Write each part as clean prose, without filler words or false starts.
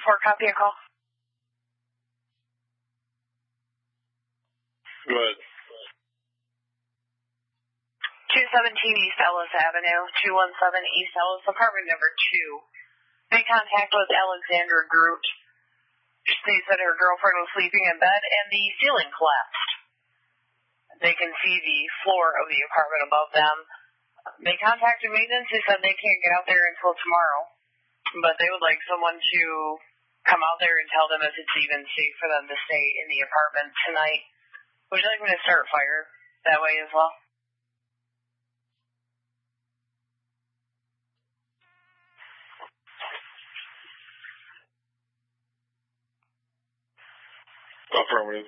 copy a call. Go ahead. 217 East Ellis Avenue, 217 East Ellis, apartment number 2. Made contact with Alexandra Groot. They said her girlfriend was sleeping in bed and the ceiling collapsed. They can see the floor of the apartment above them. They contacted maintenance. They said they can't get out there until tomorrow, but they would like someone to come out there and tell them if it's even safe for them to stay in the apartment tonight. Would you like me to start a fire that way as well? Affirmative.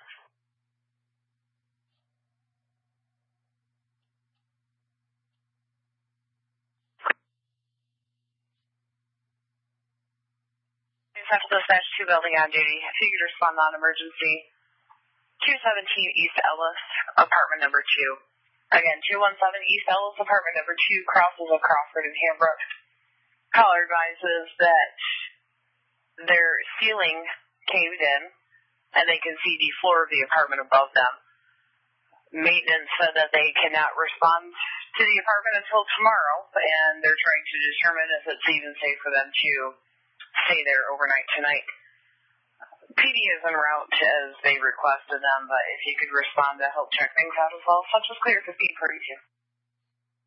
Dispatch dispatch 2 building on duty. If you could respond on emergency. 217 East Ellis, apartment number 2. Again, 217 East Ellis, apartment number 2, crosses of Crawford and Hambrook. Caller advises that their ceiling caved in, and they can see the floor of the apartment above them. Maintenance said that they cannot respond to the apartment until tomorrow, and they're trying to determine if it's even safe for them to stay there overnight tonight. PD is en route as they requested them, but if you could respond to help check things out as well, such as clear 1542.